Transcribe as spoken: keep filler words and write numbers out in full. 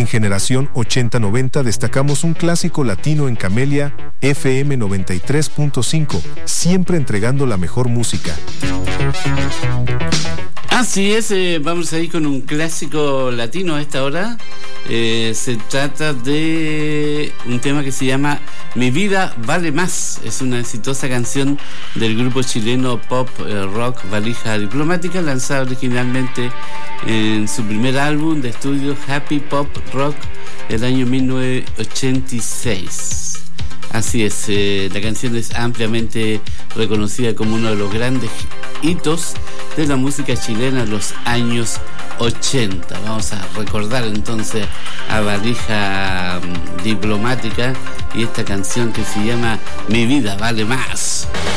Generación ochenta noventa destacamos un clásico latino en Camelia, F M noventa y tres punto cinco, siempre entregando la mejor música. Así es, eh, vamos a ir con un clásico latino a esta hora. Eh, se trata de un tema que se llama Mi vida vale más. Es una exitosa canción del grupo chileno pop eh, rock Valija Diplomática, lanzada originalmente en su primer álbum de estudio Happy Pop Rock del año mil novecientos ochenta y seis. Así es, eh, la canción es ampliamente reconocida como uno de los grandes hitos de la música chilena en los años ochenta. Vamos a recordar entonces a Valija um, Diplomática y esta canción que se llama Mi vida vale más.